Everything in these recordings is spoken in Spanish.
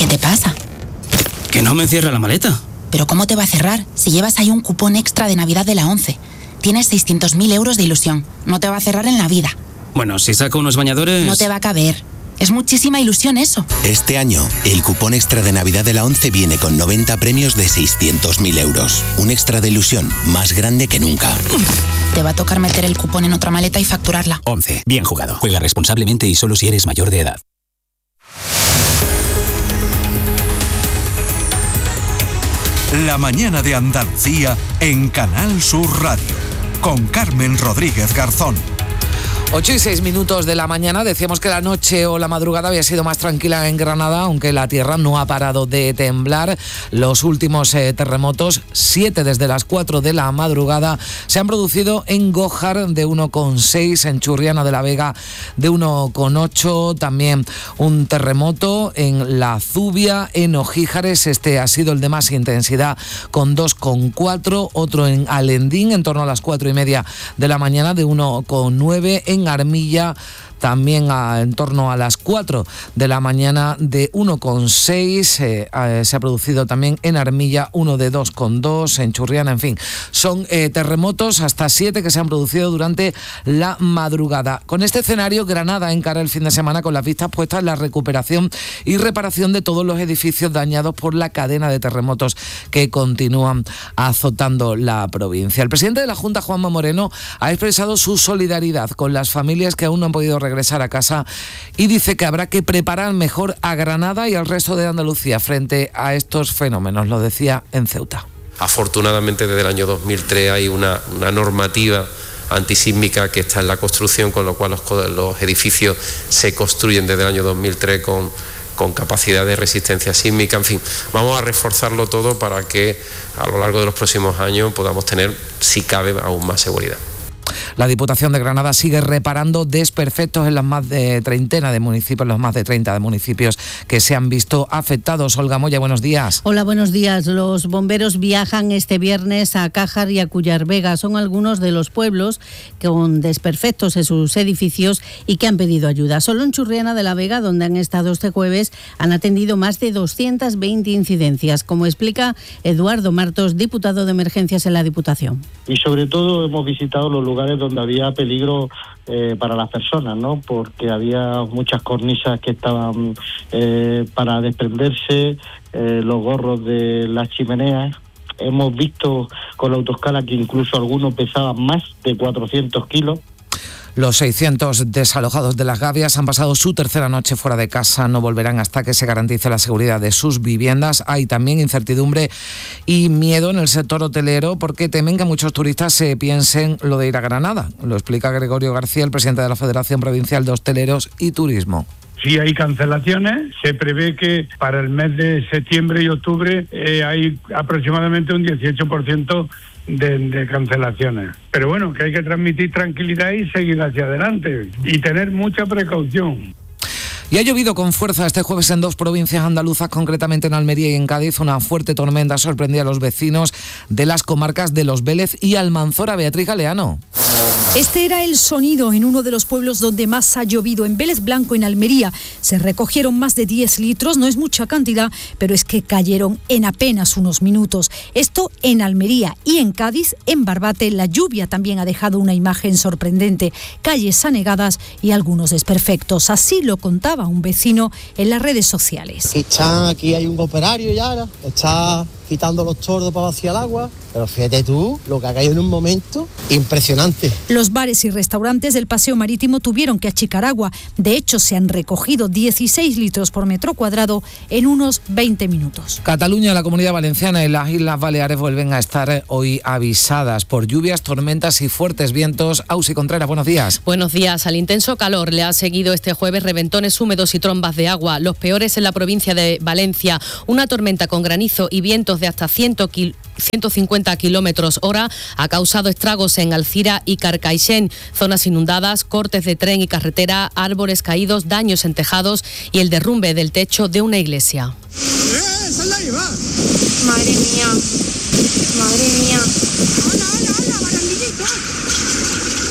¿Qué te pasa? Que no me cierra la maleta. ¿Pero cómo te va a cerrar si llevas ahí un cupón extra de Navidad de la ONCE? Tienes 600.000 euros de ilusión. No te va a cerrar en la vida. Bueno, si saco unos bañadores... No te va a caber. Es muchísima ilusión eso. Este año, el cupón extra de Navidad de la ONCE viene con 90 premios de 600.000 euros. Un extra de ilusión más grande que nunca. Te va a tocar meter el cupón en otra maleta y facturarla. 11. Bien jugado. Juega responsablemente y solo si eres mayor de edad. La mañana de Andalucía en Canal Sur Radio. Con Carmen Rodríguez Garzón. 8:06 de la mañana. Decíamos que la noche o la madrugada había sido más tranquila en Granada, aunque la tierra no ha parado de temblar. Los últimos terremotos, 7 desde las 4 de la madrugada, se han producido en Gójar de 1,6, en Churriana de la Vega de 1,8, también un terremoto en La Zubia, en Ojíjares, este ha sido el de más intensidad con 2,4, otro en Alendín en torno a las 4:30 de la mañana de 1,9, en Armilla también en torno a las 4 de la mañana de 1,6, se ha producido también en Armilla uno de 2,2, en Churriana, en fin. Son terremotos hasta 7 que se han producido durante la madrugada. Con este escenario, Granada encara el fin de semana con las vistas puestas en la recuperación y reparación de todos los edificios dañados por la cadena de terremotos que continúan azotando la provincia. El presidente de la Junta, Juanma Moreno, ha expresado su solidaridad con las familias que aún no han podido regresar a casa y dice que habrá que preparar mejor a Granada y al resto de Andalucía frente a estos fenómenos, lo decía en Ceuta. Afortunadamente desde el año 2003 hay una normativa antisísmica que está en la construcción, con lo cual los edificios se construyen desde el año 2003 con capacidad de resistencia sísmica. En fin, vamos a reforzarlo todo para que a lo largo de los próximos años podamos tener, si cabe, aún más seguridad. La Diputación de Granada sigue reparando desperfectos en las más de 30 de municipios, los más de 30 de municipios que se han visto afectados. Olga Moya, buenos días. Hola, buenos días. Los bomberos viajan este viernes a Cájar y a Cullar-Vega. Son algunos de los pueblos con desperfectos en sus edificios y que han pedido ayuda. Solo en Churriana de la Vega, donde han estado este jueves, han atendido más de 220 incidencias, como explica Eduardo Martos, diputado de Emergencias en la Diputación. Y sobre todo hemos visitado los lugares donde había peligro para las personas, ¿no? Porque había muchas cornisas que estaban para desprenderse, los gorros de las chimeneas. Hemos visto con la autoescala que incluso algunos pesaban más de 400 kilos. Los 600 desalojados de Las Gavias han pasado su tercera noche fuera de casa. No volverán hasta que se garantice la seguridad de sus viviendas. Hay también incertidumbre y miedo en el sector hotelero porque temen que muchos turistas se piensen lo de ir a Granada. Lo explica Gregorio García, el presidente de la Federación Provincial de Hosteleros y Turismo. Sí hay cancelaciones, se prevé que para el mes de septiembre y octubre hay aproximadamente un 18% de cancelaciones. Pero bueno, que hay que transmitir tranquilidad y seguir hacia adelante y tener mucha precaución. Y ha llovido con fuerza este jueves en dos provincias andaluzas, concretamente en Almería y en Cádiz. Una fuerte tormenta sorprendía a los vecinos de las comarcas de Los Vélez y Almanzora. Beatriz Galeano. Este era el sonido en uno de los pueblos donde más ha llovido, en Vélez Blanco, en Almería. Se recogieron más de 10 litros, no es mucha cantidad, pero es que cayeron en apenas unos minutos. Esto en Almería y en Cádiz, en Barbate, la lluvia también ha dejado una imagen sorprendente. Calles anegadas y algunos desperfectos. Así lo contaba un vecino en las redes sociales. Aquí hay un operario y ahora está quitando los tordos para vaciar el agua, pero fíjate tú lo que ha caído en un momento impresionante. Los bares y restaurantes del Paseo Marítimo tuvieron que achicar agua. De hecho, se han recogido 16 litros por metro cuadrado en unos 20 minutos. Cataluña, la Comunidad Valenciana y las Islas Baleares vuelven a estar hoy avisadas por lluvias, tormentas y fuertes vientos. Ausi Contreras, buenos días. Buenos días. Al intenso calor le ha seguido este jueves reventones húmedos y trombas de agua, los peores en la provincia de Valencia. Una tormenta con granizo y vientos de hasta 150 kilómetros hora ha causado estragos en Alcira y Carcaixent, zonas inundadas, cortes de tren y carretera, árboles caídos, daños en tejados y el derrumbe del techo de una iglesia. Madre mía, madre mía.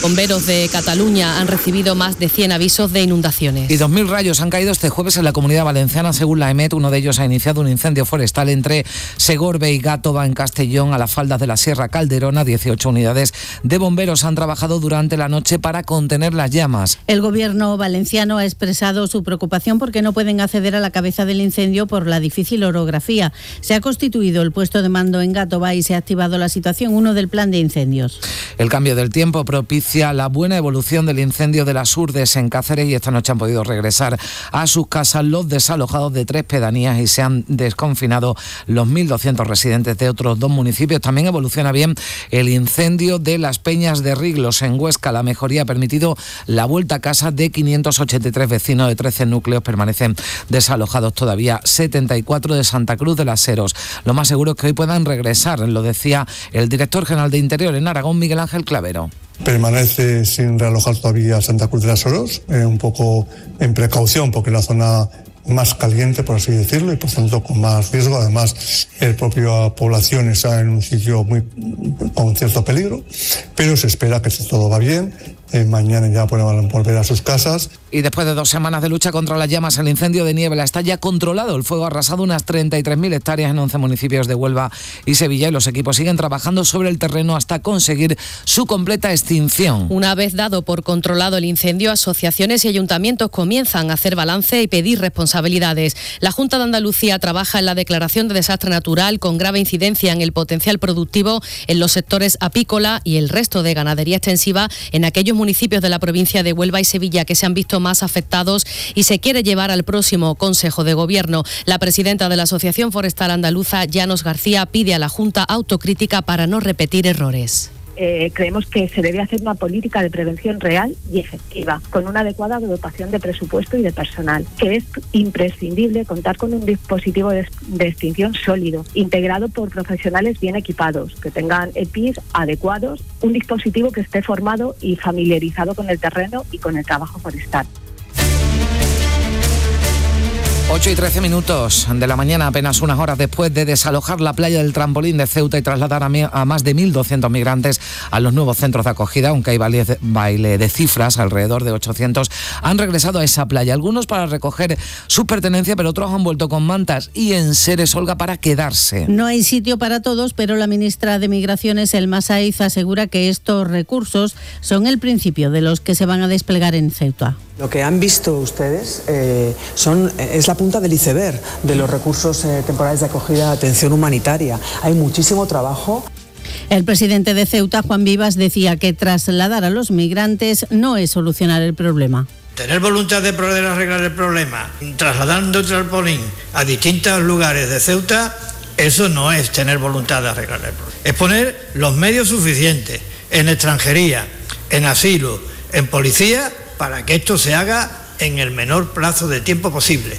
Bomberos de Cataluña han recibido más de 100 avisos de inundaciones. Y 2.000 rayos han caído este jueves en la Comunidad Valenciana, según la EMET. Uno de ellos ha iniciado un incendio forestal entre Segorbe y Gátova, en Castellón, a las faldas de la Sierra Calderona. 18 unidades de bomberos han trabajado durante la noche para contener las llamas. El gobierno valenciano ha expresado su preocupación porque no pueden acceder a la cabeza del incendio por la difícil orografía. Se ha constituido el puesto de mando en Gátova y se ha activado la situación 1 del plan de incendios. El cambio del tiempo propicia la buena evolución del incendio de las Urdes en Cáceres, y esta noche han podido regresar a sus casas los desalojados de 3 pedanías y se han desconfinado los 1.200 residentes de otros 2 municipios. También evoluciona bien el incendio de las Peñas de Riglos en Huesca. La mejoría ha permitido la vuelta a casa de 583 vecinos de 13 núcleos. Permanecen desalojados todavía 74 de Santa Cruz de las Heros. Lo más seguro es que hoy puedan regresar, lo decía el director general de Interior en Aragón, Miguel Ángel Clavero. Permanece sin realojar todavía Santa Cruz de las Heros, un poco en precaución porque la zona más caliente, por así decirlo, y por tanto con más riesgo. Además, la propia población está en un sitio con cierto peligro, pero se espera que si todo va bien, mañana ya pueden volver a sus casas. Y después de 2 semanas de lucha contra las llamas, el incendio de Niebla está ya controlado. El fuego ha arrasado unas 33.000 hectáreas en 11 municipios de Huelva y Sevilla, y los equipos siguen trabajando sobre el terreno hasta conseguir su completa extinción. Una vez dado por controlado el incendio, asociaciones y ayuntamientos comienzan a hacer balance y pedir responsabilidades. La Junta de Andalucía trabaja en la declaración de desastre natural con grave incidencia en el potencial productivo en los sectores apícola y el resto de ganadería extensiva en aquellos municipios de la provincia de Huelva y Sevilla que se han visto más afectados, y se quiere llevar al próximo Consejo de Gobierno. La presidenta de la Asociación Forestal Andaluza, Llanos García, pide a la Junta autocrítica para no repetir errores. Creemos que se debe hacer una política de prevención real y efectiva, con una adecuada dotación de presupuesto y de personal, que es imprescindible contar con un dispositivo de extinción sólido, integrado por profesionales bien equipados, que tengan EPIs adecuados, un dispositivo que esté formado y familiarizado con el terreno y con el trabajo forestal. 8:13 de la mañana, apenas unas horas después de desalojar la playa del Trampolín de Ceuta y trasladar a más de 1.200 migrantes a los nuevos centros de acogida, aunque hay baile de cifras, alrededor de 800, han regresado a esa playa. Algunos para recoger su pertenencia, pero otros han vuelto con mantas y enseres, Olga, para quedarse. No hay sitio para todos, pero la ministra de Migraciones, Elma Saiz, asegura que estos recursos son el principio de los que se van a desplegar en Ceuta. Lo que han visto ustedes es la punta del iceberg de los recursos temporales de acogida de atención humanitaria. Hay muchísimo trabajo. El presidente de Ceuta, Juan Vivas, decía que trasladar a los migrantes no es solucionar el problema. Tener voluntad de poder arreglar el problema trasladando el trampolín a distintos lugares de Ceuta, eso no es tener voluntad de arreglar el problema. Es poner los medios suficientes en extranjería, en asilo, en policía, para que esto se haga en el menor plazo de tiempo posible.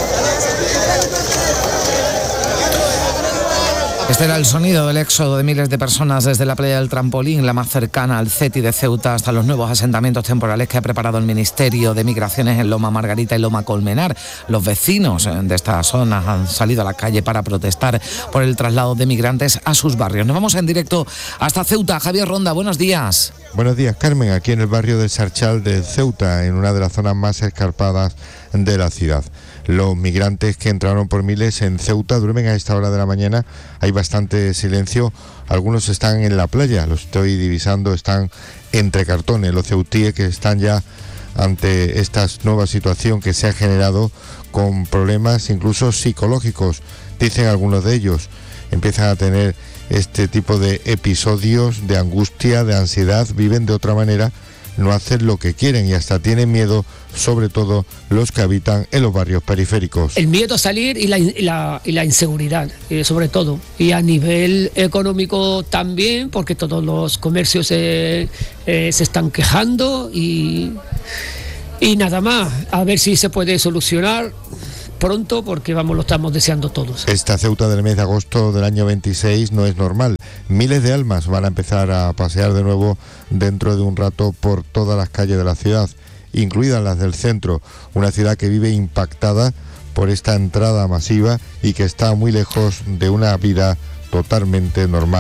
Este era el sonido del éxodo de miles de personas desde la playa del Trampolín, la más cercana al CETI de Ceuta, hasta los nuevos asentamientos temporales que ha preparado el Ministerio de Migraciones en Loma Margarita y Loma Colmenar. Los vecinos de estas zonas han salido a la calle para protestar por el traslado de migrantes a sus barrios. Nos vamos en directo hasta Ceuta. Javier Ronda, buenos días. Buenos días, Carmen. Aquí en el barrio de Sarchal de Ceuta, en una de las zonas más escarpadas de la ciudad. Los migrantes que entraron por miles en Ceuta duermen a esta hora de la mañana. Hay bastante silencio. Algunos están en la playa, los estoy divisando, están entre cartones. Los ceutíes que están ya ante esta nueva situación que se ha generado con problemas incluso psicológicos. Dicen algunos de ellos, empiezan a tener este tipo de episodios de angustia, de ansiedad, viven de otra manera, no hacen lo que quieren y hasta tienen miedo, sobre todo los que habitan en los barrios periféricos. El miedo a salir y la inseguridad, sobre todo. Y a nivel económico también, porque todos los comercios se están quejando y nada más. A ver si se puede solucionar pronto, porque lo estamos deseando todos. Esta Ceuta del mes de agosto del año 26 no es normal. Miles de almas van a empezar a pasear de nuevo dentro de un rato por todas las calles de la ciudad, incluidas las del centro, una ciudad que vive impactada por esta entrada masiva y que está muy lejos de una vida totalmente normal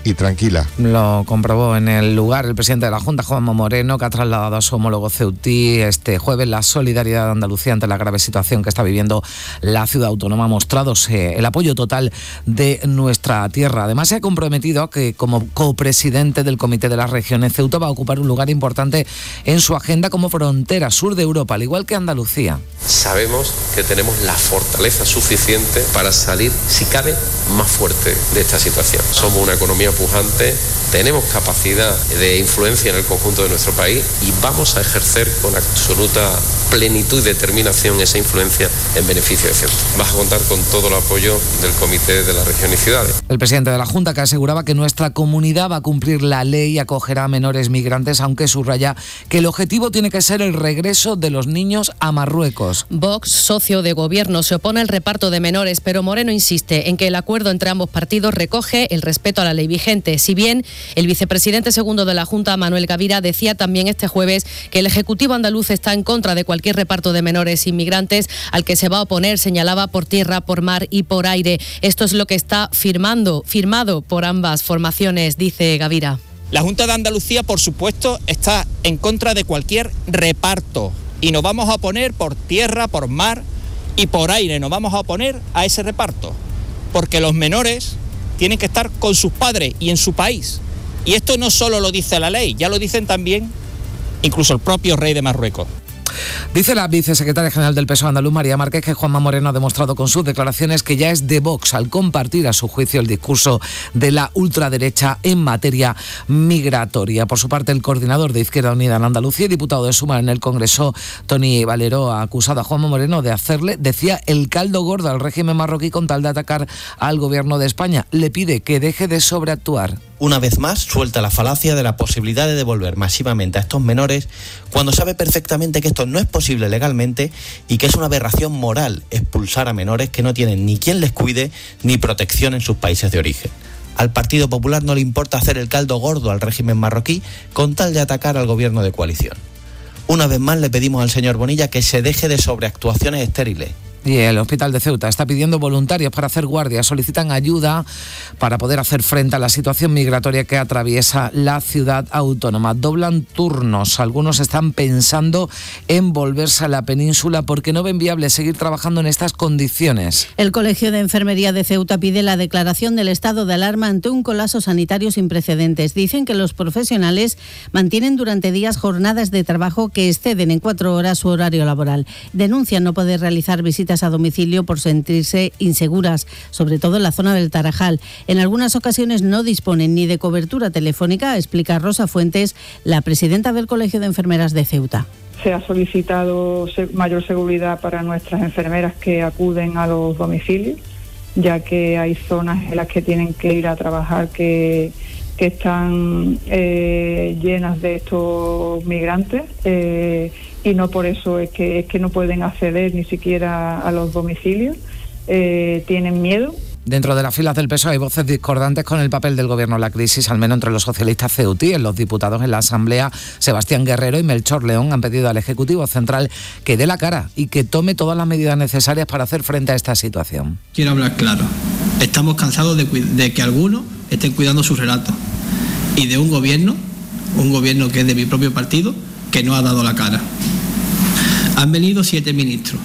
y tranquila. Lo comprobó en el lugar el presidente de la Junta, Juanma Moreno, que ha trasladado a su homólogo ceutí este jueves la solidaridad de Andalucía ante la grave situación que está viviendo la ciudad autónoma, mostrándose el apoyo total de nuestra tierra. Además, se ha comprometido a que, como copresidente del Comité de las Regiones, Ceuta va a ocupar un lugar importante en su agenda como frontera sur de Europa, al igual que Andalucía. Sabemos que tenemos la fortaleza suficiente para salir, si cabe, más fuerte de esta situación. Somos una economía pujante, tenemos capacidad de influencia en el conjunto de nuestro país y vamos a ejercer con absoluta plenitud y determinación esa influencia en beneficio de Ceuta. Vas a contar con todo el apoyo del Comité de las Regiones y Ciudades. El presidente de la Junta, que aseguraba que nuestra comunidad va a cumplir la ley y acogerá a menores migrantes, aunque subraya que el objetivo tiene que ser el regreso de los niños a Marruecos. Vox, socio de gobierno, se opone al reparto de menores, pero Moreno insiste en que el acuerdo entre ambos partidos recoge el respeto a la ley vigente. Si bien el vicepresidente segundo de la Junta, Manuel Gavira, decía también este jueves que el Ejecutivo andaluz está en contra de cualquier reparto de menores inmigrantes al que se va a oponer, señalaba, por tierra, por mar y por aire. Esto es lo que está firmado por ambas formaciones, dice Gavira. La Junta de Andalucía, por supuesto, está en contra de cualquier reparto y nos vamos a oponer por tierra, por mar y por aire. Nos vamos a oponer a ese reparto porque los menores tienen que estar con sus padres y en su país. Y esto no solo lo dice la ley, ya lo dicen también incluso el propio rey de Marruecos. Dice la vicesecretaria general del PSOE andaluz, María Márquez, que Juanma Moreno ha demostrado con sus declaraciones que ya es de Vox al compartir a su juicio el discurso de la ultraderecha en materia migratoria. Por su parte, el coordinador de Izquierda Unida en Andalucía y diputado de Sumar en el Congreso, Toni Valero, ha acusado a Juanma Moreno de hacerle, decía, el caldo gordo al régimen marroquí con tal de atacar al gobierno de España. Le pide que deje de sobreactuar. Una vez más, suelta la falacia de la posibilidad de devolver masivamente a estos menores cuando sabe perfectamente que esto no es posible legalmente y que es una aberración moral expulsar a menores que no tienen ni quien les cuide ni protección en sus países de origen. Al Partido Popular no le importa hacer el caldo gordo al régimen marroquí con tal de atacar al gobierno de coalición. Una vez más le pedimos al señor Bonilla que se deje de sobreactuaciones estériles. Y el Hospital de Ceuta está pidiendo voluntarios para hacer guardia. Solicitan ayuda para poder hacer frente a la situación migratoria que atraviesa la ciudad autónoma. Doblan turnos. Algunos están pensando en volverse a la península porque no ven viable seguir trabajando en estas condiciones. El Colegio de Enfermería de Ceuta pide la declaración del estado de alarma ante un colapso sanitario sin precedentes. Dicen que los profesionales mantienen durante días jornadas de trabajo que exceden en 4 horas su horario laboral. Denuncian no poder realizar visitas a domicilio por sentirse inseguras, sobre todo en la zona del Tarajal. En algunas ocasiones no disponen ni de cobertura telefónica, explica Rosa Fuentes, la presidenta del Colegio de Enfermeras de Ceuta. Se ha solicitado mayor seguridad para nuestras enfermeras que acuden a los domicilios, ya que hay zonas en las que tienen que ir a trabajar que están llenas de estos migrantes y no por eso es que no pueden acceder ni siquiera a los domicilios, tienen miedo. Dentro de las filas del PSOE hay voces discordantes con el papel del gobierno en la crisis, al menos entre los socialistas ceutíes. Los diputados en la Asamblea, Sebastián Guerrero y Melchor León, han pedido al Ejecutivo Central que dé la cara y que tome todas las medidas necesarias para hacer frente a esta situación. Quiero hablar claro. Estamos cansados de que algunos estén cuidando sus relatos y de un gobierno que es de mi propio partido, que no ha dado la cara. Han venido 7 ministros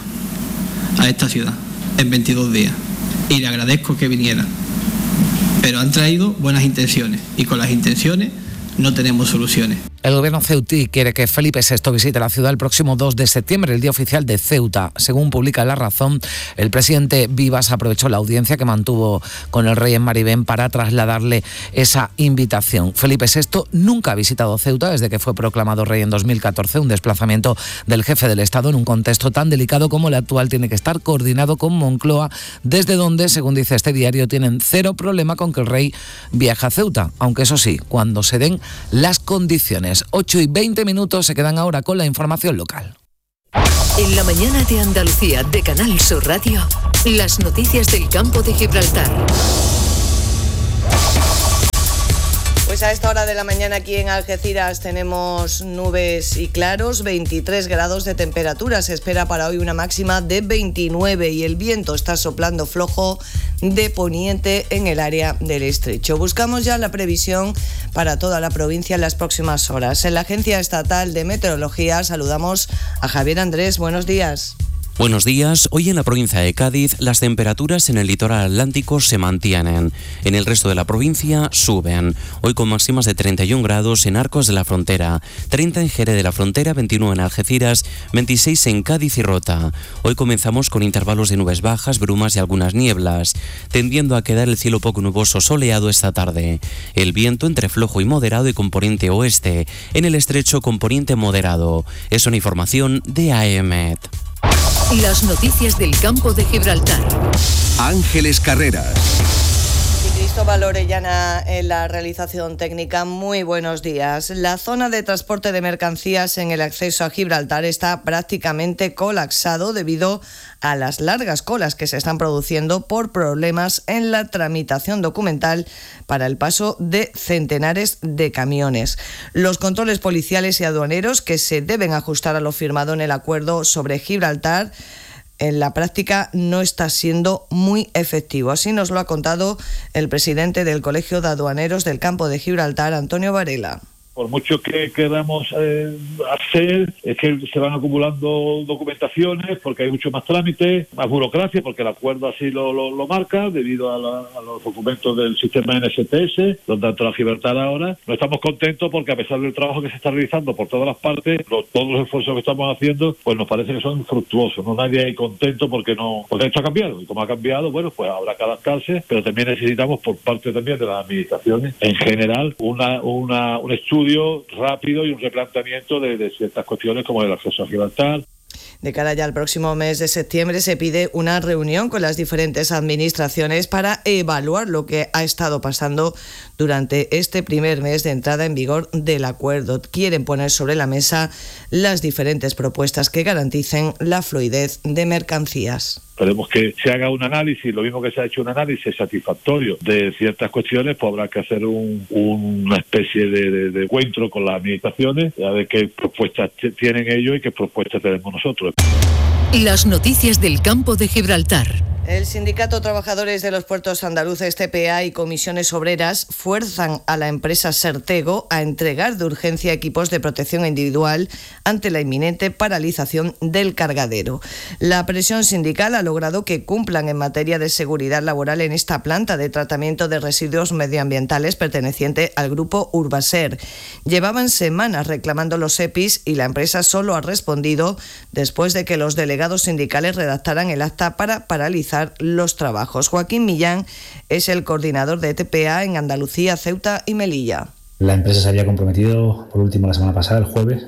a esta ciudad en 22 días y le agradezco que vinieran, pero han traído buenas intenciones y con las intenciones no tenemos soluciones. El gobierno ceutí quiere que Felipe VI visite la ciudad el próximo 2 de septiembre, el día oficial de Ceuta. Según publica La Razón, el presidente Vivas aprovechó la audiencia que mantuvo con el rey en Maribén para trasladarle esa invitación. Felipe VI nunca ha visitado Ceuta desde que fue proclamado rey en 2014. Un desplazamiento del jefe del Estado en un contexto tan delicado como el actual tiene que estar coordinado con Moncloa, desde donde, según dice este diario, tienen cero problema con que el rey viaje a Ceuta, aunque eso sí, cuando se den las condiciones. 8:20, se quedan ahora con la información local. En la mañana de Andalucía de Canal Sur Radio, las noticias del campo de Gibraltar. Pues a esta hora de la mañana aquí en Algeciras tenemos nubes y claros, 23 grados de temperatura. Se espera para hoy una máxima de 29 y el viento está soplando flojo de poniente en el área del estrecho. Buscamos ya la previsión para toda la provincia en las próximas horas. En la Agencia Estatal de Meteorología saludamos a Javier Andrés. Buenos días. Buenos días. Hoy en la provincia de Cádiz las temperaturas en el litoral atlántico se mantienen. En el resto de la provincia suben. Hoy con máximas de 31 grados en Arcos de la Frontera, 30 en Jerez de la Frontera, 29 en Algeciras, 26 en Cádiz y Rota. Hoy comenzamos con intervalos de nubes bajas, brumas y algunas nieblas, tendiendo a quedar el cielo poco nuboso soleado esta tarde. El viento entre flojo y moderado y componente oeste. En el estrecho componente moderado. Es una información de AEMET. Las noticias del campo de Gibraltar. Ángeles Carreras. Y Cristóbal Orellana en la realización técnica. Muy buenos días. La zona de transporte de mercancías en el acceso a Gibraltar está prácticamente colapsado debido a las largas colas que se están produciendo por problemas en la tramitación documental para el paso de centenares de camiones. Los controles policiales y aduaneros que se deben ajustar a lo firmado en el acuerdo sobre Gibraltar en la práctica no está siendo muy efectivo. Así nos lo ha contado el presidente del Colegio de Aduaneros del Campo de Gibraltar, Antonio Varela. Por mucho que queramos hacer, es que se van acumulando documentaciones porque hay mucho más trámite, más burocracia, porque el acuerdo así lo marca, debido a los documentos del sistema NSTS, donde entra Gibraltar ahora. No estamos contentos porque a pesar del trabajo que se está realizando por todas las partes, todos los esfuerzos que estamos haciendo, pues nos parece que son infructuosos. No nadie hay contento porque esto ha cambiado. Y como ha cambiado, bueno, pues habrá que adaptarse, pero también necesitamos por parte también de las administraciones en general un estudio rápido y un replanteamiento de ciertas cuestiones como el acceso a Gibraltar. De cara ya al próximo mes de septiembre se pide una reunión con las diferentes administraciones para evaluar lo que ha estado pasando durante este primer mes de entrada en vigor del acuerdo. Quieren poner sobre la mesa las diferentes propuestas que garanticen la fluidez de mercancías. Esperemos que se haga un análisis, lo mismo que se ha hecho un análisis satisfactorio de ciertas cuestiones, pues habrá que hacer una especie de encuentro con las administraciones, a ver qué propuestas tienen ellos y qué propuestas tenemos nosotros. Las noticias del campo de Gibraltar. El Sindicato Trabajadores de los Puertos Andaluces, TPA y Comisiones Obreras fuerzan a la empresa Sertego a entregar de urgencia equipos de protección individual ante la inminente paralización del cargadero. La presión sindical ha logrado que cumplan en materia de seguridad laboral en esta planta de tratamiento de residuos medioambientales perteneciente al grupo Urbaser. Llevaban semanas reclamando los EPIs y la empresa solo ha respondido después de que los delegados sindicales redactaran el acta para paralizar los trabajos. Joaquín Millán es el coordinador de TPA en Andalucía, Ceuta y Melilla. La empresa se había comprometido, por último la semana pasada, el jueves,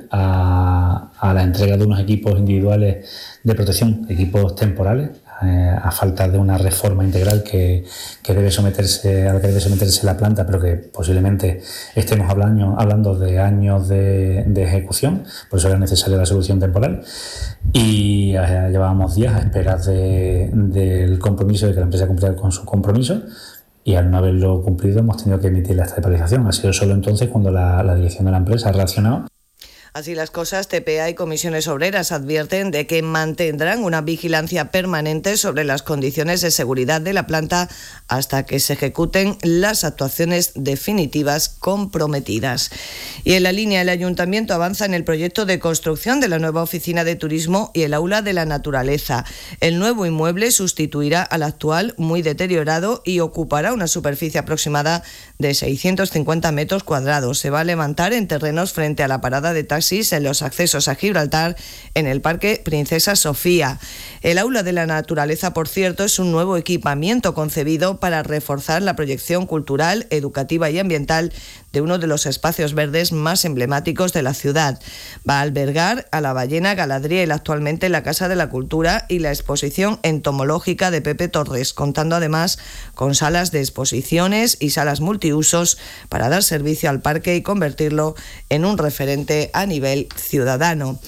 a la entrega de unos equipos individuales de protección, equipos temporales, a falta de una reforma integral a la que debe someterse la planta, pero que posiblemente estemos hablando de años de ejecución, por eso era necesaria la solución temporal. Y llevábamos días a esperar del compromiso, de que la empresa cumpliera con su compromiso, y al no haberlo cumplido hemos tenido que emitir la esta de paralización. Ha sido solo entonces cuando la dirección de la empresa ha reaccionado. Así las cosas, TPA y Comisiones Obreras advierten de que mantendrán una vigilancia permanente sobre las condiciones de seguridad de la planta hasta que se ejecuten las actuaciones definitivas comprometidas. Y en la línea, el Ayuntamiento avanza en el proyecto de construcción de la nueva oficina de turismo y el aula de la naturaleza. El nuevo inmueble sustituirá al actual, muy deteriorado, y ocupará una superficie aproximada de 650 metros cuadrados. Se va a levantar en terrenos frente a la parada de taxis en los accesos a Gibraltar en el Parque Princesa Sofía. El aula de la naturaleza, por cierto, es un nuevo equipamiento concebido para reforzar la proyección cultural, educativa y ambiental de uno de los espacios verdes más emblemáticos de la ciudad. Va a albergar a la ballena Galadriel, actualmente la Casa de la Cultura, y la exposición entomológica de Pepe Torres, contando además con salas de exposiciones y salas multiusos para dar servicio al parque y convertirlo en un referente a nivel ciudadano.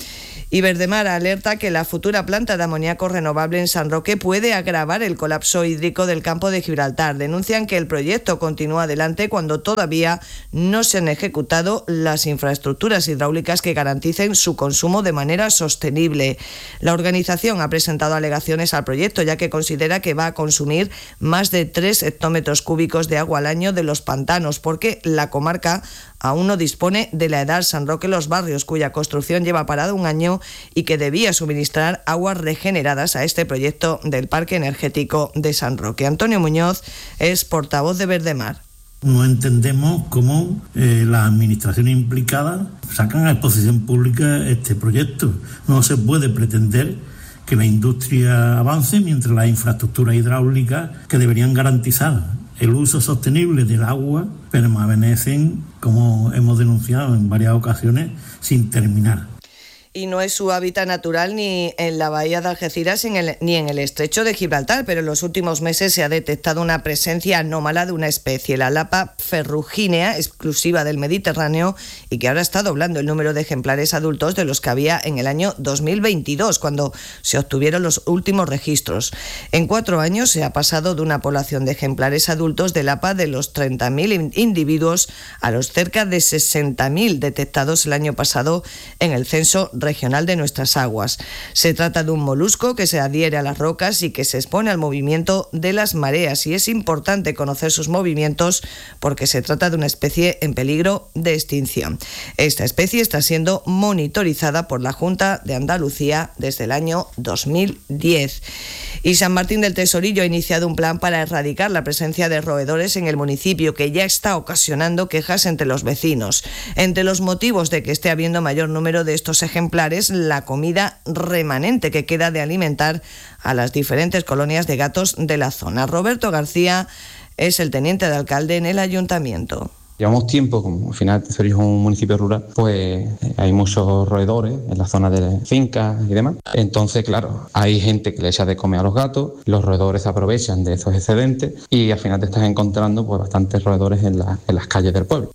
Y Verdemar alerta que la futura planta de amoníaco renovable en San Roque puede agravar el colapso hídrico del campo de Gibraltar. Denuncian que el proyecto continúa adelante cuando todavía no se han ejecutado las infraestructuras hidráulicas que garanticen su consumo de manera sostenible. La organización ha presentado alegaciones al proyecto, ya que considera que va a consumir más de 3 hectómetros cúbicos de agua al año de los pantanos, porque la comarca aún no dispone de la EDAR San Roque Los Barrios, cuya construcción lleva parada un año y que debía suministrar aguas regeneradas a este proyecto del Parque Energético de San Roque. Antonio Muñoz es portavoz de Verdemar. No entendemos cómo las administraciones implicadas sacan a exposición pública este proyecto. No se puede pretender que la industria avance mientras las infraestructuras hidráulicas que deberían garantizar el uso sostenible del agua permanecen, como hemos denunciado en varias ocasiones, sin terminar. Y no es su hábitat natural ni en la bahía de Algeciras ni en el estrecho de Gibraltar, pero en los últimos meses se ha detectado una presencia anómala de una especie, la lapa ferruginea, exclusiva del Mediterráneo, y que ahora está doblando el número de ejemplares adultos de los que había en el año 2022, cuando se obtuvieron los últimos registros. En 4 años se ha pasado de una población de ejemplares adultos de lapa de los 30.000 individuos a los cerca de 60.000 detectados el año pasado en el censo regional de nuestras aguas. Se trata de un molusco que se adhiere a las rocas y que se expone al movimiento de las mareas, y es importante conocer sus movimientos porque se trata de una especie en peligro de extinción. Esta especie está siendo monitorizada por la Junta de Andalucía desde el año 2010. Y San Martín del Tesorillo ha iniciado un plan para erradicar la presencia de roedores en el municipio, que ya está ocasionando quejas entre los vecinos. Entre los motivos de que esté habiendo mayor número de estos ejemplares, la comida remanente que queda de alimentar a las diferentes colonias de gatos de la zona. Roberto García es el teniente de alcalde en el ayuntamiento. Llevamos tiempo, como al final Tesorillo es un municipio rural, pues hay muchos roedores en la zona de fincas y demás. Entonces, claro, hay gente que le echa de comer a los gatos, los roedores se aprovechan de esos excedentes y al final te estás encontrando pues bastantes roedores en las calles del pueblo.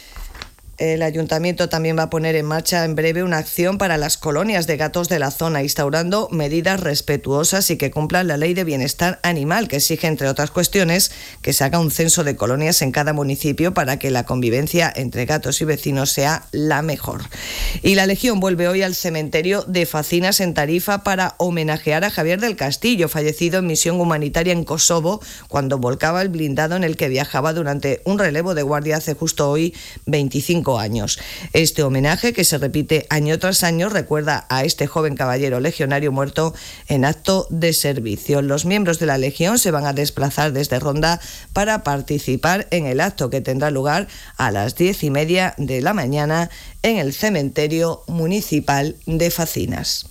El ayuntamiento también va a poner en marcha en breve una acción para las colonias de gatos de la zona, instaurando medidas respetuosas y que cumplan la ley de bienestar animal, que exige, entre otras cuestiones, que se haga un censo de colonias en cada municipio para que la convivencia entre gatos y vecinos sea la mejor. Y la Legión vuelve hoy al cementerio de Facinas en Tarifa para homenajear a Javier del Castillo, fallecido en misión humanitaria en Kosovo cuando volcaba el blindado en el que viajaba durante un relevo de guardia hace justo hoy 25 años. Este homenaje, que se repite año tras año, recuerda a este joven caballero legionario muerto en acto de servicio. Los miembros de la Legión se van a desplazar desde Ronda para participar en el acto, que tendrá lugar a las 10:30 de la mañana en el cementerio municipal de Facinas.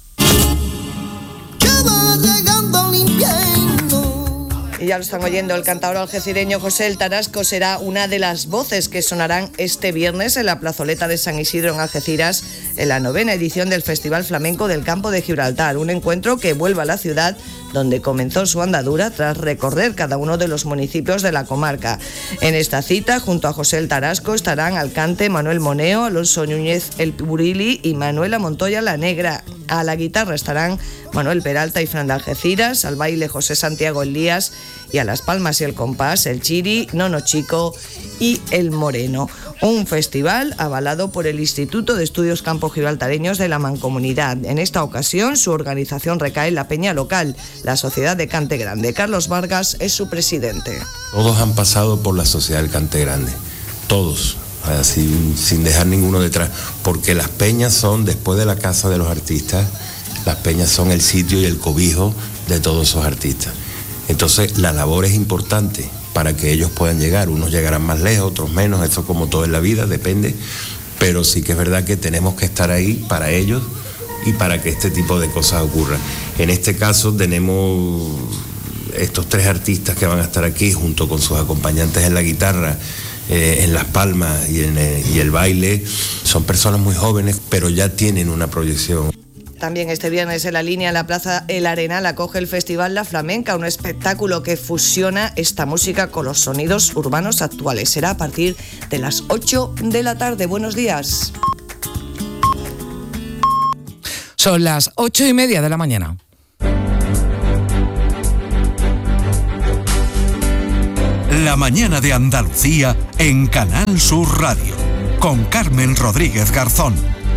Y ya lo están oyendo, el cantador algecireño José El Tarasco será una de las voces que sonarán este viernes en la plazoleta de San Isidro en Algeciras, en la 9ª edición del Festival Flamenco del Campo de Gibraltar, un encuentro que vuelve a la ciudad donde comenzó su andadura tras recorrer cada uno de los municipios de la comarca. En esta cita, junto a José El Tarasco, estarán al cante Manuel Moneo, Alonso Núñez El Burili y Manuela Montoya La Negra. A la guitarra estarán Manuel Peralta y Fran de Algeciras, al baile José Santiago Elías y a las palmas y el compás El Chiri, Nono Chico y El Moreno. Un festival avalado por el Instituto de Estudios Campo-Gibraltareños de la Mancomunidad. En esta ocasión, su organización recae en la peña local, la Sociedad de Cante Grande. Carlos Vargas es su presidente. Todos han pasado por la Sociedad del Cante Grande, todos, sin dejar ninguno detrás, porque las peñas son, después de la casa de los artistas, las peñas son el sitio y el cobijo de todos esos artistas. Entonces la labor es importante para que ellos puedan llegar. Unos llegarán más lejos, otros menos, eso como todo en la vida, depende, pero sí que es verdad que tenemos que estar ahí para ellos y para que este tipo de cosas ocurran. En este caso tenemos estos 3 artistas que van a estar aquí junto con sus acompañantes en la guitarra, en las palmas y el baile. Son personas muy jóvenes, pero ya tienen una proyección. También este viernes en la línea en la Plaza El Arenal acoge el Festival La Flamenca, un espectáculo que fusiona esta música con los sonidos urbanos actuales. Será a partir de las 8 de la tarde. Buenos días. Son las 8:30 de la mañana. La mañana de Andalucía en Canal Sur Radio, con Carmen Rodríguez Garzón.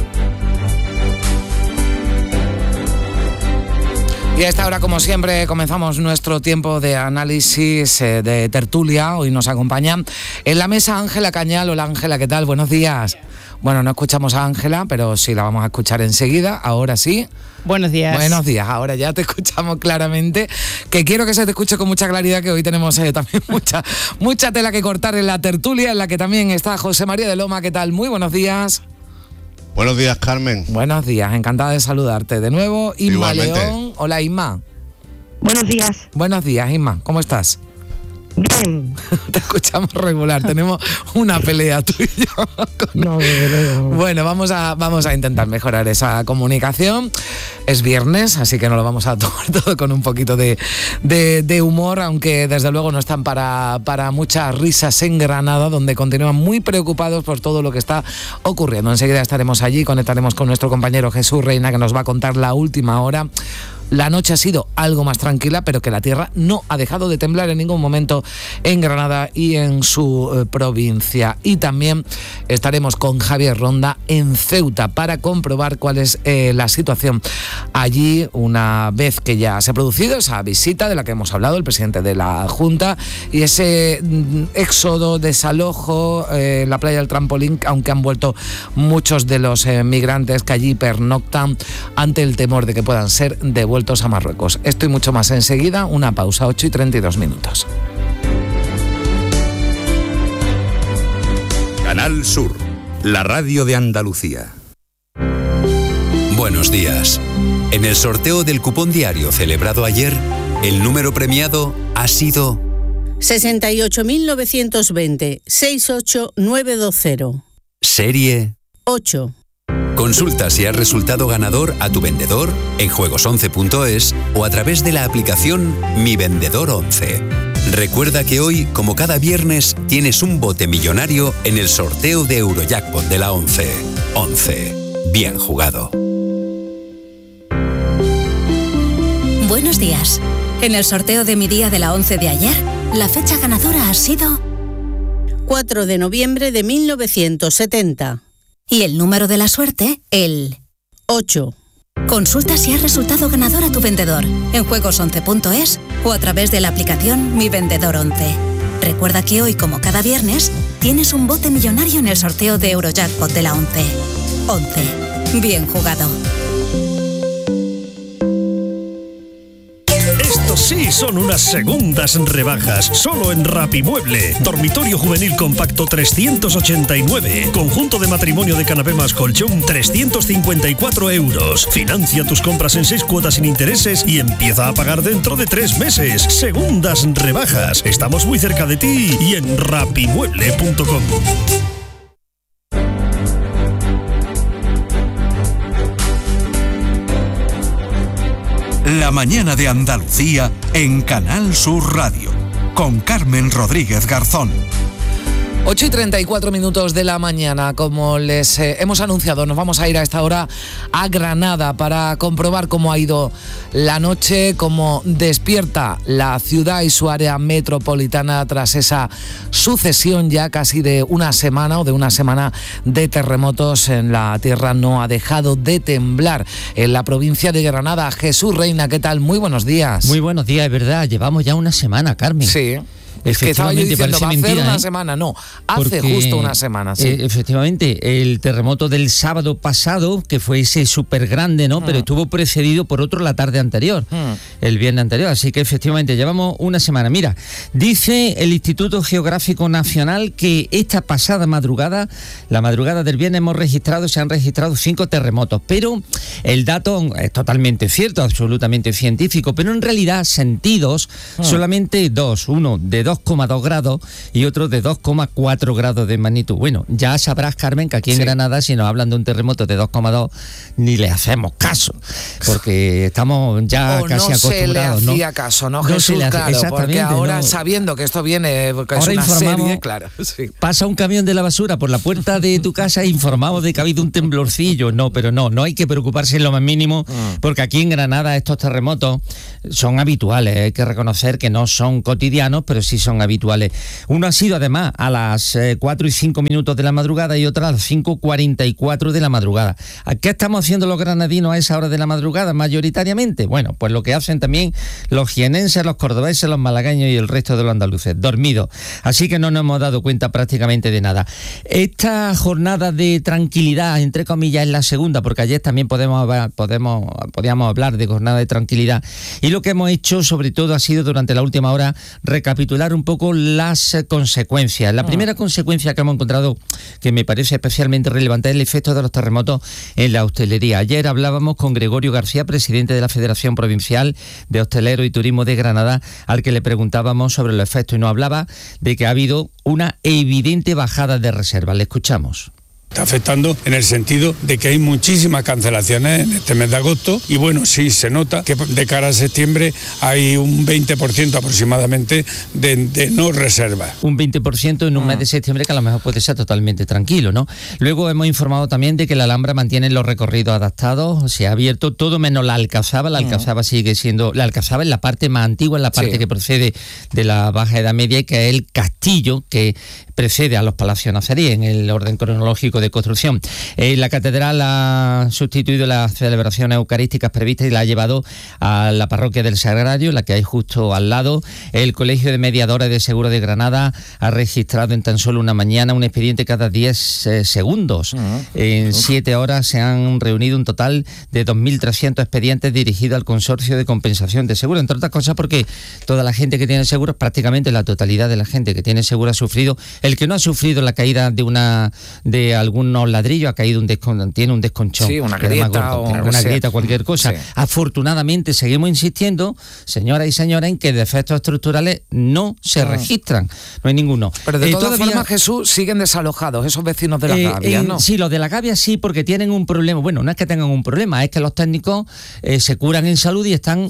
Y a esta hora, como siempre, comenzamos nuestro tiempo de análisis, de tertulia. Hoy nos acompaña en la mesa Ángela Cañal. Hola Ángela, ¿qué tal? Buenos días. Bueno, no escuchamos a Ángela, pero sí la vamos a escuchar enseguida. Ahora sí. Buenos días. Buenos días, ahora ya te escuchamos claramente. Que quiero que se te escuche con mucha claridad, que hoy tenemos también mucha tela que cortar en la tertulia, en la que también está José María de Loma. ¿Qué tal? Muy buenos días. Buenos días, Carmen. Buenos días, encantada de saludarte de nuevo. Inma Igualmente. León. Hola, Inma. Buenos días. Buenos días, Inma. ¿Cómo estás? Bien. Te escuchamos regular. Tenemos una pelea tú y yo. No. Bueno, vamos a intentar mejorar esa comunicación. Es viernes, así que nos lo vamos a tomar todo con un poquito de humor, aunque desde luego no están para muchas risas en Granada, donde continúan muy preocupados por todo lo que está ocurriendo. Enseguida estaremos allí, conectaremos con nuestro compañero Jesús Reina, que nos va a contar la última hora. La noche ha sido algo más tranquila, pero que la tierra no ha dejado de temblar en ningún momento en Granada y en su provincia. Y también estaremos con Javier Ronda en Ceuta para comprobar cuál es la situación allí, una vez que ya se ha producido esa visita de la que hemos hablado, el presidente de la Junta, y ese éxodo, desalojo en la playa del Trampolín, aunque han vuelto muchos de los migrantes que allí pernoctan ante el temor de que puedan ser devueltos a Marruecos. Esto y mucho más enseguida, una pausa, 8:32. Canal Sur, la radio de Andalucía. Buenos días. En el sorteo del cupón diario celebrado ayer, el número premiado ha sido 68.920 68920. Serie 8. Consulta si has resultado ganador a tu vendedor en juegos11.es o a través de la aplicación Mi Vendedor 11. Recuerda que hoy, como cada viernes, tienes un bote millonario en el sorteo de Eurojackpot de la 11. 11. Bien jugado. Buenos días. En el sorteo de mi día de la 11 de ayer, la fecha ganadora ha sido 4 de noviembre de 1970. Y el número de la suerte, el 8. Consulta si has resultado ganador a tu vendedor en juegos11.es o a través de la aplicación Mi Vendedor 11. Recuerda que hoy, como cada viernes, tienes un bote millonario en el sorteo de Eurojackpot de la 11. 11. Bien jugado. Estos sí son unas segundas rebajas, solo en Rapimueble. Dormitorio juvenil compacto 389. Conjunto de matrimonio de canapé más colchón 354 euros. Financia tus compras en 6 cuotas sin intereses y empieza a pagar dentro de 3 meses. Segundas rebajas. Estamos muy cerca de ti y en rapimueble.com. La mañana de Andalucía en Canal Sur Radio, con Carmen Rodríguez Garzón. 8:34 de la mañana, como les hemos anunciado, nos vamos a ir a esta hora a Granada para comprobar cómo ha ido la noche, cómo despierta la ciudad y su área metropolitana tras esa sucesión ya casi de una semana de terremotos. En la tierra no ha dejado de temblar en la provincia de Granada. Jesús Reina, ¿qué tal? Muy buenos días. Muy buenos días, es verdad, llevamos ya una semana, Carmen. Sí. Es que estaba yo diciendo, va a hacer una semana, no, hace justo una semana, sí. Efectivamente, el terremoto del sábado pasado, que fue ese súper grande, ¿no? Pero estuvo precedido por otro la tarde anterior, el viernes anterior, así que efectivamente llevamos una semana. Mira, dice el Instituto Geográfico Nacional que esta pasada madrugada, la madrugada del viernes se han registrado 5 terremotos, pero el dato es totalmente cierto, absolutamente científico, pero en realidad sentidos solamente 2, uno de 2 2,2 grados y otro de 2,4 grados de magnitud. Bueno, ya sabrás, Carmen, que aquí en Granada, si nos hablan de un terremoto de 2,2, ni le hacemos caso, porque estamos ya casi acostumbrados. No se le hacía caso, ¿no, Jesús? Claro, porque ahora, sabiendo que esto viene, porque es una serie, claro. Sí. Pasa un camión de la basura por la puerta de tu casa e informamos de que ha habido un temblorcillo. No, pero no hay que preocuparse en lo más mínimo, porque aquí en Granada estos terremotos son habituales. Hay que reconocer que no son cotidianos, pero sí son habituales. Uno ha sido además a las 4 y 5 minutos de la madrugada y otro a las 5:44 de la madrugada. ¿Qué estamos haciendo los granadinos a esa hora de la madrugada mayoritariamente? Bueno, pues lo que hacen también los jienenses, los cordobeses, los malagueños y el resto de los andaluces, dormidos. Así que no nos hemos dado cuenta prácticamente de nada. Esta jornada de tranquilidad, entre comillas, es la segunda, porque ayer también podíamos hablar de jornada de tranquilidad. Y lo que hemos hecho, sobre todo, ha sido durante la última hora recapitular un poco las consecuencias. La primera consecuencia que hemos encontrado, que me parece especialmente relevante, es el efecto de los terremotos en la hostelería. Ayer hablábamos con Gregorio García, presidente de la Federación Provincial de Hosteleros y Turismo de Granada, al que le preguntábamos sobre los efectos, y nos hablaba de que ha habido una evidente bajada de reservas. Le escuchamos. Está afectando en el sentido de que hay muchísimas cancelaciones en este mes de agosto y bueno, sí se nota que de cara a septiembre hay un 20% aproximadamente de no reservas. Un 20% en un mes de septiembre que a lo mejor puede ser totalmente tranquilo, ¿no? Luego hemos informado también de que la Alhambra mantiene los recorridos adaptados, se ha abierto todo menos la Alcazaba. La Alcazaba sigue siendo, la Alcazaba es la parte más antigua, es la parte que procede de la Baja Edad Media y que es el castillo que precede a los palacios nazaríes en el orden cronológico de construcción. La catedral ha sustituido las celebraciones eucarísticas previstas y la ha llevado a la parroquia del Sagrario, la que hay justo al lado. El Colegio de Mediadores de Seguro de Granada ha registrado en tan solo una mañana un expediente cada 10 segundos. En 7 horas se han reunido un total de 2.300 expedientes dirigidos al Consorcio de Compensación de Seguro, entre otras cosas porque toda la gente que tiene seguros, prácticamente la totalidad de la gente que tiene seguro ha sufrido. El que no ha sufrido la caída de algunos ladrillos ha caído tiene un desconchón. Sí, una grieta una grieta, cualquier cosa. Sí. Afortunadamente seguimos insistiendo, señoras y señores, en que defectos estructurales no se registran. No hay ninguno. Pero de todas formas, Jesús, siguen desalojados esos vecinos de la Gavia, ¿no? Sí, los de la Gavia sí, porque tienen un problema. Bueno, no es que tengan un problema, es que los técnicos se curan en salud y están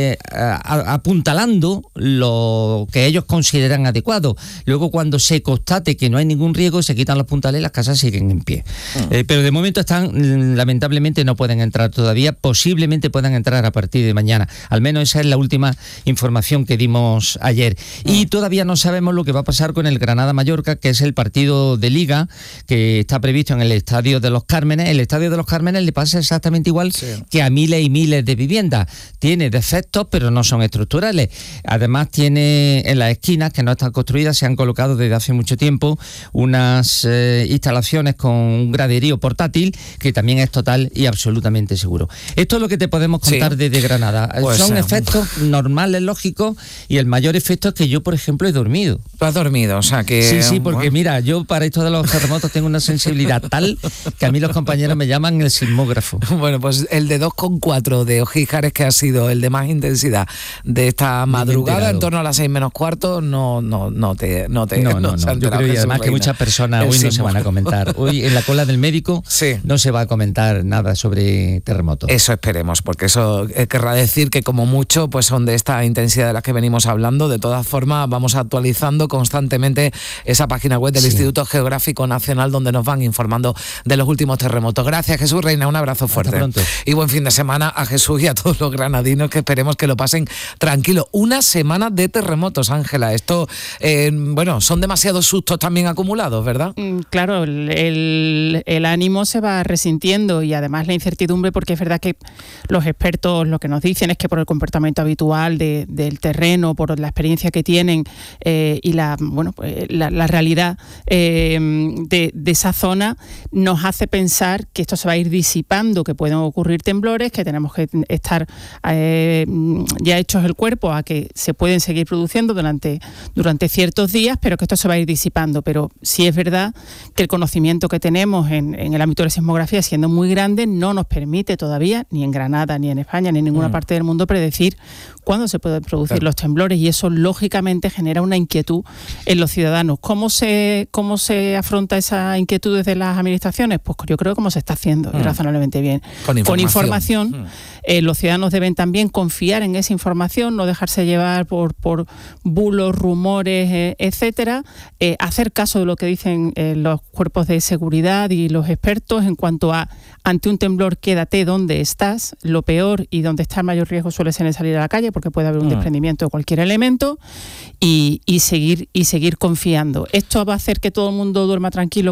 apuntalando lo que ellos consideran adecuado. Luego, cuando se constate que no hay ningún riesgo, se quitan los puntales y las casas siguen en pie. Pero de momento lamentablemente no pueden entrar todavía, posiblemente puedan entrar a partir de mañana. Al menos esa es la última información que dimos ayer. Y todavía no sabemos lo que va a pasar con el Granada-Mallorca, que es el partido de Liga que está previsto en el Estadio de los Cármenes. El Estadio de los Cármenes le pasa exactamente igual que a miles y miles de viviendas. Tiene defectos, pero no son estructurales. Además tiene en las esquinas que no están construidas, se han colocado desde hace mucho tiempo unas instalaciones con un graderío portátil que también es total y absolutamente seguro. Esto es lo que te podemos contar desde Granada. Son efectos normales, lógicos, y el mayor efecto es que yo, por ejemplo, he dormido. ¿Tú has dormido? O sea que... Sí, porque mira, yo para esto de los terremotos tengo una sensibilidad tal que a mí los compañeros me llaman el sismógrafo. Bueno, pues el de 2,4 de Ojíjares, que ha sido el de más intensidad de esta madrugada, en torno a las 6 menos cuarto, no te yo creo, y además que muchas personas hoy no se van a comentar. Hoy en la cola del médico no se va a comentar nada sobre terremotos. Eso esperemos, porque eso querrá decir que como mucho pues son de esta intensidad de las que venimos hablando. De todas formas, vamos actualizando constantemente esa página web del Instituto Geográfico Nacional, donde nos van informando de los últimos terremotos. Gracias, Jesús Reina, un abrazo fuerte. Hasta pronto. Y buen fin de semana a Jesús y a todos los granadinos, que esperemos que lo pasen tranquilo. Una semana de terremotos, Ángela. Esto, son demasiados sustos también acumulados, ¿verdad? Claro, el ánimo se va resintiendo y además la incertidumbre, porque es verdad que los expertos lo que nos dicen es que por el comportamiento habitual del terreno, por la experiencia que tienen y la realidad de esa zona, nos hace pensar que esto se va a ir disipando, que pueden ocurrir temblores, que tenemos que estar ya hechos el cuerpo a que se pueden seguir produciendo durante ciertos días, pero que esto se va a ir disipando disipando, pero sí es verdad que el conocimiento que tenemos en el ámbito de la sismografía, siendo muy grande, no nos permite todavía, ni en Granada, ni en España, ni en ninguna parte del mundo, predecir cuándo se pueden producir los temblores, y eso lógicamente genera una inquietud en los ciudadanos. ¿Cómo se afronta esa inquietud desde las administraciones? Pues yo creo que como se está haciendo razonablemente bien. Con información. Los ciudadanos deben también confiar en esa información, no dejarse llevar por bulos, rumores, etcétera, hacer caso de lo que dicen los cuerpos de seguridad y los expertos en cuanto a, ante un temblor, quédate donde estás. Lo peor y donde está el mayor riesgo suele ser en salir a la calle, porque puede haber un desprendimiento de cualquier elemento, y seguir confiando. Esto va a hacer que todo el mundo duerma tranquilo